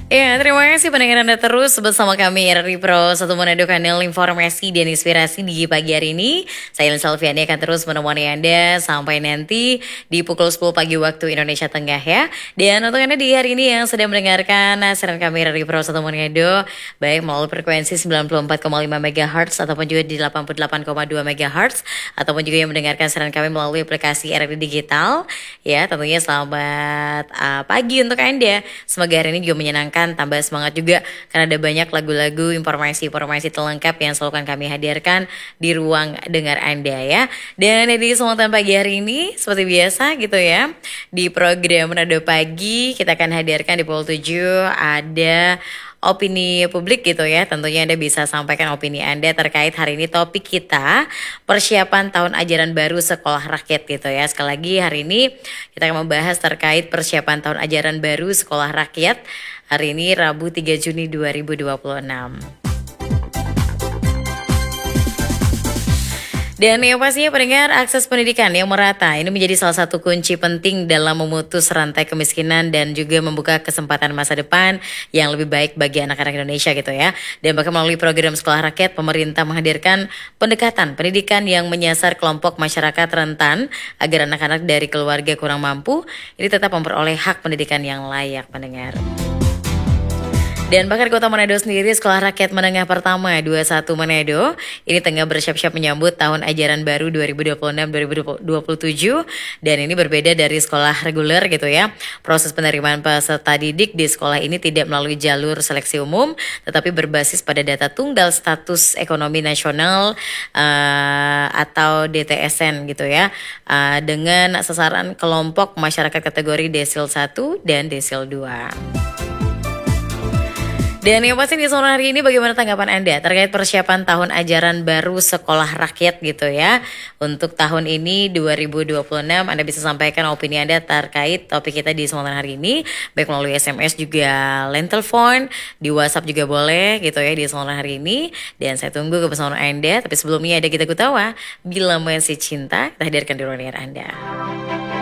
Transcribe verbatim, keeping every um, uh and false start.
Ya, terima kasih pendengar Anda terus bersama kami R R I Pro satu Manado, kanal informasi dan inspirasi di pagi hari ini. Saya Elin Salviani akan terus menemani Anda sampai nanti di pukul sepuluh pagi waktu Indonesia Tengah ya. Dan untuk Anda di hari ini yang sedang mendengarkan siaran kami R R I Pro satu Manado, baik melalui frekuensi sembilan puluh empat koma lima megahertz ataupun juga di delapan puluh delapan koma dua megahertz, ataupun juga yang mendengarkan siaran kami melalui aplikasi R R I Digital. Ya, tentunya selamat uh, pagi untuk Anda. Semoga hari ini juga menyenangkan, tambah semangat juga karena ada banyak lagu-lagu, informasi-informasi terlengkap yang selalu akan kami hadirkan di ruang dengar Anda ya. Dan di kesempatan pagi hari ini seperti biasa gitu ya, di program Manado Pagi kita akan hadirkan di pukul tujuh ada opini publik gitu ya. Tentunya Anda bisa sampaikan opini Anda terkait hari ini topik kita, persiapan tahun ajaran baru sekolah rakyat gitu ya. Sekali lagi hari ini kita akan membahas terkait persiapan tahun ajaran baru sekolah rakyat. Hari ini Rabu tiga Juni dua ribu dua puluh enam. Dan yang pastinya pendengar, akses pendidikan yang merata ini menjadi salah satu kunci penting dalam memutus rantai kemiskinan dan juga membuka kesempatan masa depan yang lebih baik bagi anak-anak Indonesia gitu ya. Dan bahkan melalui program Sekolah Rakyat, pemerintah menghadirkan pendekatan pendidikan yang menyasar kelompok masyarakat rentan agar anak-anak dari keluarga kurang mampu ini tetap memperoleh hak pendidikan yang layak, pendengar. Dan bahkan Kota Manado sendiri, Sekolah Rakyat Menengah Pertama dua puluh satu Manado ini tengah bersiap-siap menyambut tahun ajaran baru dua ribu dua puluh enam dua ribu dua puluh tujuh. Dan ini berbeda dari sekolah reguler gitu ya. Proses penerimaan peserta didik di sekolah ini tidak melalui jalur seleksi umum, tetapi berbasis pada data tunggal status ekonomi nasional uh, atau D T S N gitu ya, uh, dengan sasaran kelompok masyarakat kategori desil satu dan desil dua. Dan yang pasti di sore hari ini bagaimana tanggapan Anda terkait persiapan tahun ajaran baru sekolah rakyat gitu ya. Untuk tahun ini dua ribu dua puluh enam Anda bisa sampaikan opini Anda terkait topik kita di sore hari ini, baik melalui S M S juga, line telepon, di WhatsApp juga boleh gitu ya di sore hari ini. Dan saya tunggu kebersamaan Anda. Tapi sebelumnya ada Kita Kutawa, Bila Masih Cinta, kita hadirkan di ruang dengar Anda.